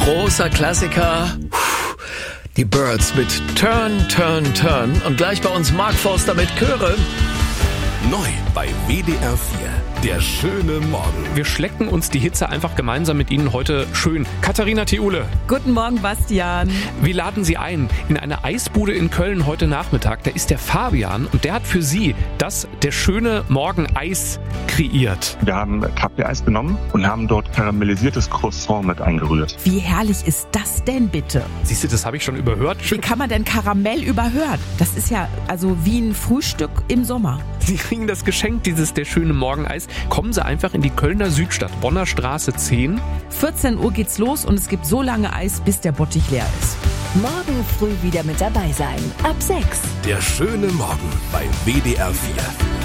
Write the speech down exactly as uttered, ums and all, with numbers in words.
großer Klassiker. Die Birds mit Turn, Turn, Turn. Und gleich bei uns Mark Forster mit Chöre. Neu bei W D R vier. Der schöne Morgen. Wir schlecken uns die Hitze einfach gemeinsam mit Ihnen heute schön. Katharina Theule. Guten Morgen, Bastian. Wir laden Sie ein in eine Eisbude in Köln heute Nachmittag. Da ist der Fabian und der hat für Sie das Der schöne Morgen Eis kreiert. Wir haben Kaffee-Eis genommen und haben dort karamellisiertes Croissant mit eingerührt. Wie herrlich ist das denn bitte? Siehst du, das habe ich schon überhört. Wie kann man denn Karamell überhören? Das ist ja also wie ein Frühstück im Sommer. Sie kriegen das Geschenk, dieses Der schöne Morgen Eis. Kommen Sie einfach in die Kölner Südstadt, Bonner Straße zehn. vierzehn Uhr geht's los und es gibt so lange Eis, bis der Bottich leer ist. Morgen früh wieder mit dabei sein. Ab sechs. Der schöne Morgen bei W D R vier.